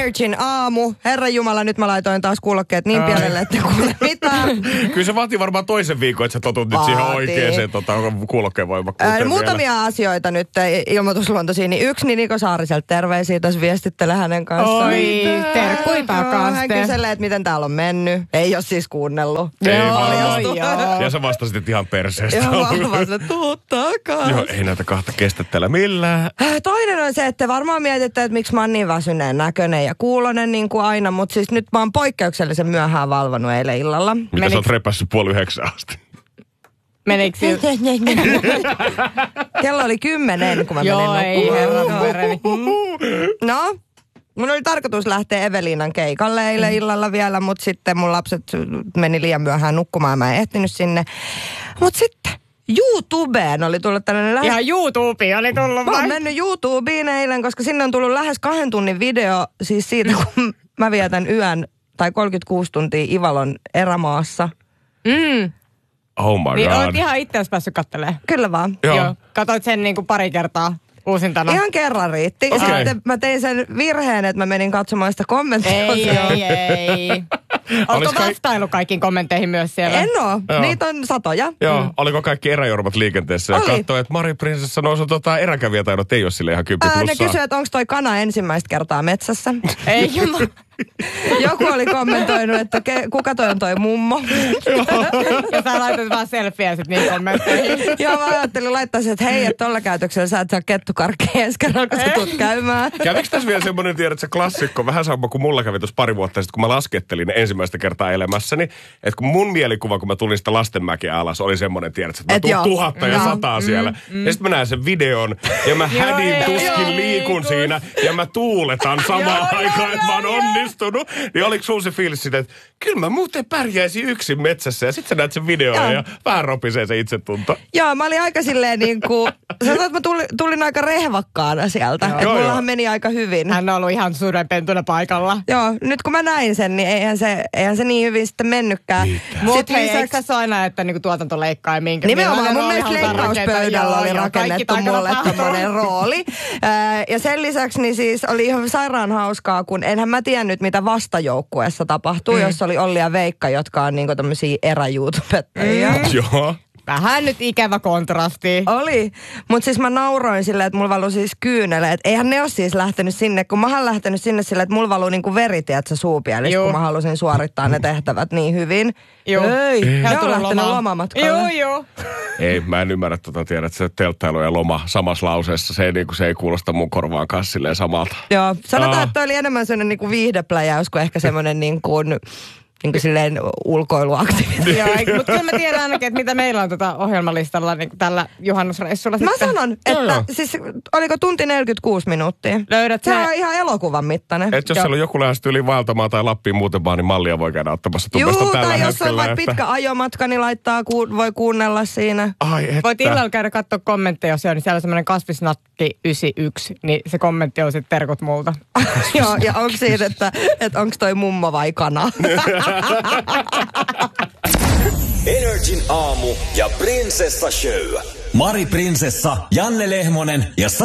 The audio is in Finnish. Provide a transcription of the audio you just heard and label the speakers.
Speaker 1: Energin aamu. Herran Jumala, nyt mä laitoin taas kuulokkeet niin pienelle, että kuule mitään.
Speaker 2: Kyllä se vaatii varmaan toisen viikon, että sä totut nyt siihen oikeeseen kuulokkeen voimakkuuteen.
Speaker 1: Muutamia asioita nyt ilmoitusluontoisia. Niin yksi, niin Niko Saariselta terveisiä tässä viestittele hänen kanssaan.
Speaker 3: Oi, terkkui takaisin.
Speaker 1: Hän kyselee, että miten täällä on mennyt. Ei ole siis kuunnellut.
Speaker 3: Joo.
Speaker 2: Ja sä vastasit, että ihan perseestä.
Speaker 1: Joo, mä vastasin, että tuu takas.
Speaker 2: Joo, ei näitä kahta kestä täällä millään.
Speaker 1: Toinen on se, että varmaan mietitte, että miksi mä oon niin väsyneen näköinen ja kuulonen niin kuin aina, mutta siis nyt mä oon poikkeuksellisen myöhään valvonut eilen illalla.
Speaker 2: Mitä sä oot repässyt 8:30 asti?
Speaker 3: Menikö
Speaker 1: Kello oli 10, kun mä menin
Speaker 3: Joo, ei herran.
Speaker 1: No, mun oli tarkoitus lähteä Eveliinan keikalle eilen illalla vielä, mutta sitten mun lapset meni liian myöhään nukkumaan, mä en ehtinyt sinne. Mutta sitten YouTubeen oli tullut tällainen
Speaker 3: Ihan YouTubeen oli tullut
Speaker 1: Mä oon mennyt YouTubeen eilen, koska sinne on tullut lähes 2 tunnin video siis siitä, kun mä vietän yön tai 36 tuntia Ivalon erämaassa.
Speaker 2: Oh my
Speaker 3: niin
Speaker 2: god.
Speaker 3: oot ihan itse olisi päässyt kattelemaan.
Speaker 1: Kyllä vaan.
Speaker 3: Joo. Katoit sen niinku pari kertaa uusintana.
Speaker 1: Ihan kerran riitti.
Speaker 2: Okay.
Speaker 1: Sitten mä tein sen virheen, että mä menin katsomaan sitä kommenttia.
Speaker 3: Ei. Oletko vastailu kaikkiin kommentteihin myös siellä?
Speaker 1: En oo. Niitä on satoja.
Speaker 2: Joo, oliko kaikki eräjormat liikenteessä? Ja katsoi, että Mari Prinsessa nousi eräkävijätaidot ei ole sille ihan 10
Speaker 1: Ne kysyivät, että onko toi kana ensimmäistä kertaa metsässä.
Speaker 3: Ei.
Speaker 1: Joku oli kommentoinut, että kuka toi on toi mummo.
Speaker 3: Ja sä laitat vaan selfieä sit niin kommentteihin.
Speaker 1: Joo, mä ajattelin laittaa että hei, että tolla käytöksellä sä et saa kettukarkkeja ensi kerralla, kun sä tulet käymään.
Speaker 2: Kävikö tässä vielä semmoinen, tiedätkö, klassikko, vähän sama kuin mulla kävi tuossa pari vuotta sitten, kun mä laskettelin ensimmäistä kertaa elämässäni, että kun mun mielikuva, kun mä tulin sitä Lastenmäkeä alas, oli semmoinen, tiedätkö, että mä tuun 1000 ja 100 siellä. Ja sitten mä näen sen videon, ja mä tuskin liikun siinä, ja mä tuuletan samaan aikaan, että mä oon onnistunut. Niin oliko sulla se fiilis sitä, että kyllä mä muuten pärjäisin yksin metsässä, ja sit sä näet sen videon ja vähän ropisee se itsetunto.
Speaker 1: Joo, mä olin aika silleen niin kuin, sanotaan, että mä tulin aika rehvakkaana sieltä. Että mullahan meni aika hyvin.
Speaker 3: Hän on ollut ihan sudenpentuna paikalla.
Speaker 1: Joo, nyt kun mä näin sen, niin eihän se niin hyvin sitten mennytkään.
Speaker 3: Mutta hei, eikö tässä aina, että niinku tuotanto leikkaa minkä?
Speaker 1: Nimenomaan, mun mielestä leikkauspöydällä oli rakennettu mulle tommonen rooli. Ja sen lisäksi niin siis oli ihan sairaan hauskaa, kun enhän mä tiennyt, mitä vastajoukkueessa tapahtuu, jos oli Olli ja Veikka, jotka on niinku tämmösiä eräjuutubettajia.
Speaker 2: Joo.
Speaker 3: Vähän nyt ikävä kontrasti.
Speaker 1: Oli, mutta siis mä nauroin silleen, että mulla valuu siis kyyneleet. Eihän ne ole siis lähtenyt sinne, kun mä oon lähtenyt sinne silleen, että mulla valuu niinku veri, tiedätkö, suupielistä, kun mä halusin suorittaa ne tehtävät niin hyvin.
Speaker 3: Joo.
Speaker 1: Ei, ne on lähtenyt lomamatkalle.
Speaker 3: Joo.
Speaker 2: Ei, mä en ymmärrä tiedät, että se telttailu ja loma samassa lauseessa, se ei kuulosta mun korvaan kanssa silleen samalta.
Speaker 1: Joo, sanotaan, että toi oli enemmän sellainen niinku viihdepläjäys kuin ehkä semmoinen niinku silleen ulkoiluaktiviteetti.
Speaker 3: Joo, mutta kyllä mä tiedän ainakin, että mitä meillä on ohjelmalistalla niin tällä juhannusreissulla.
Speaker 1: Mä sanon, että siis oliko tunti 46 minuuttia?
Speaker 3: Löydät
Speaker 1: se on ihan elokuvan mittainen.
Speaker 2: Että jos siellä on joku lähestyy yli Valtamaa tai Lappiin muuten vaan, niin mallia voi käydä ottamassa tubesta tällä hetkellä.
Speaker 1: Tai jos on vaikka pitkä ajomatka, niin voi kuunnella siinä.
Speaker 2: Ai että.
Speaker 3: Voit illalla käydä katsoa kommentteja, jos on, niin siellä on semmoinen kasvisnatti 91, niin se kommentti on sitten terkut multa.
Speaker 1: Joo, ja onko siitä, että onko toi mummo vai kana?
Speaker 4: Energin aamu ja Prinsessa Show. Mari Prinsessa, Janne Lehmonen ja